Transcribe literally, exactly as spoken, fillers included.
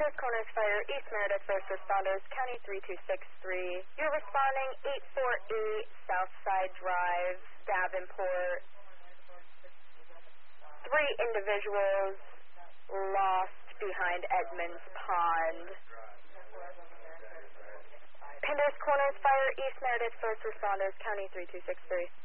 Pinders Corners Fire, East Meredith, first responders, County three two six three. You're responding eight four eight Southside Drive, Davenport. Three individuals lost behind Edmonds Pond. Pinders Corners Fire, East Meredith, first responders, County three two six three.